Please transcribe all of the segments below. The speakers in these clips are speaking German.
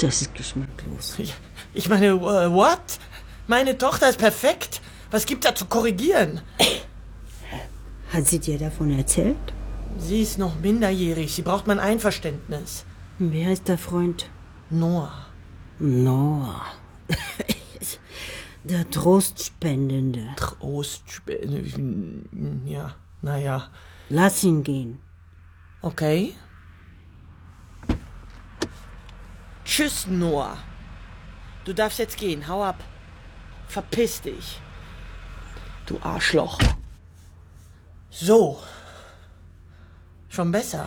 Das ist geschmacklos. Ich meine, what? Meine Tochter ist perfekt. Was gibt da zu korrigieren? Hat sie dir davon erzählt? Sie ist noch minderjährig. Sie braucht mein Einverständnis. Wer ist der Freund? Noah. Noah. Der Trostspendende. Trostspendende. Ja, naja. Lass ihn gehen. Okay. Tschüss, Noah. Du darfst jetzt gehen. Hau ab. Verpiss dich. Du Arschloch. So. Schon besser.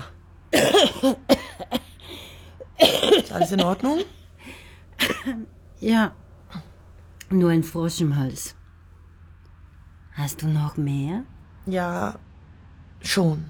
Ist alles in Ordnung? Ja. Nur ein Frosch im Hals. Hast du noch mehr? Ja, schon.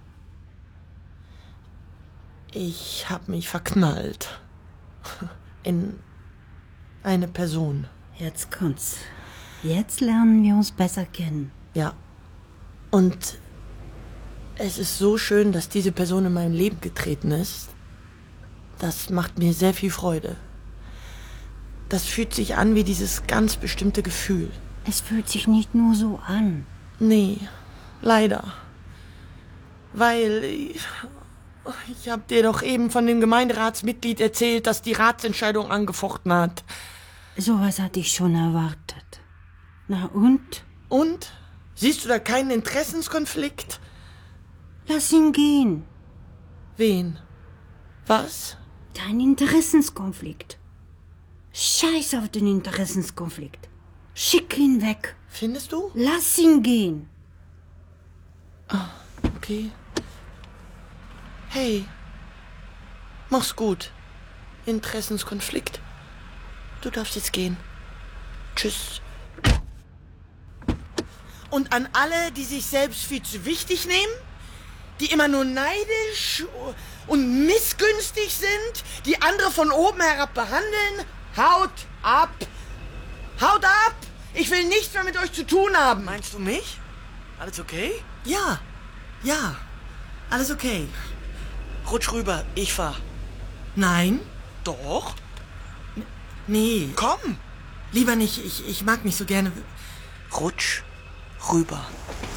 Ich hab mich verknallt. In eine Person. Jetzt kommt's. Jetzt lernen wir uns besser kennen. Ja. Und es ist so schön, dass diese Person in mein Leben getreten ist. Das macht mir sehr viel Freude. Das fühlt sich an wie dieses ganz bestimmte Gefühl. Es fühlt sich nicht nur so an. Nee, leider. Weil ich hab dir doch eben von dem Gemeinderatsmitglied erzählt, das die Ratsentscheidung angefochten hat. Sowas hatte ich schon erwartet. Na und? Und? Siehst du da keinen Interessenskonflikt? Lass ihn gehen. Wen? Was? Dein Interessenskonflikt. Scheiß auf den Interessenskonflikt. Schick ihn weg. Findest du? Lass ihn gehen. Okay. Hey. Mach's gut. Interessenskonflikt. Du darfst jetzt gehen. Tschüss. Und an alle, die sich selbst viel zu wichtig nehmen, die immer nur neidisch und missgünstig sind, die andere von oben herab behandeln, haut ab! Haut ab! Ich will nichts mehr mit euch zu tun haben. Meinst du mich? Alles okay? Ja. Ja. Alles okay. Rutsch rüber, ich fahr. Nein. Doch. Nee. Komm. Lieber nicht, ich mag nicht so gerne. Rutsch rüber.